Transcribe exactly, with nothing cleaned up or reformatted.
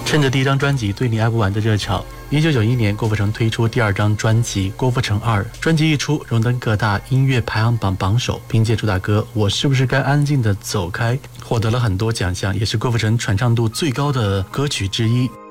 趁着第一张专辑《对你爱不完》的热潮，一九九一年郭富城推出第二张专辑《郭富城二》。专辑一出，荣登各大音乐排行榜榜首，凭借主打歌《我是不是该安静的走开》获得了很多奖项，也是郭富城传唱度最高的歌曲之一。